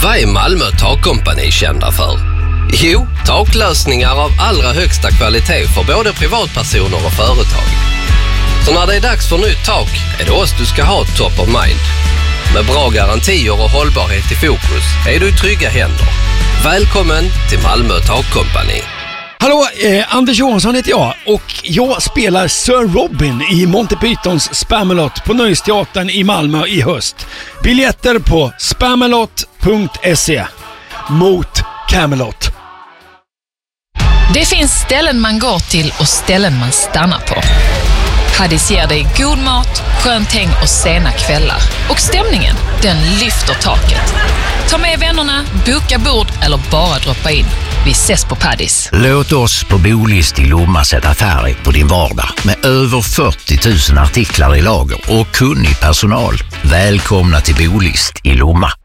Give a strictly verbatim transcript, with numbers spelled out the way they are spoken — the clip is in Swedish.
Vad är Malmö Takkompani kända för? Jo, taklösningar av allra högsta kvalitet för både privatpersoner och företag. Så när det är dags för nytt tak är det oss du ska ha top of mind. Med bra garantier och hållbarhet i fokus är du i trygga händer. Välkommen till Malmö Takkompani. Hallå, eh, Anders Johansson heter jag och jag spelar Sir Robin i Monty Pythons Spamalot på Nöjesteatern i Malmö i höst. Biljetter på spamalot punkt se. Mot Camelot. Det finns ställen man går till och ställen man stannar på. Paddis ger dig god mat, skönt häng och sena kvällar. Och stämningen, den lyfter taket. Ta med vännerna, boka bord eller bara droppa in. Vi ses på Paddis. Låt oss på Bolist i Lomma sätta färg på din vardag. Med över fyrtio tusen artiklar i lager och kunnig personal. Välkomna till Bolist i Lomma.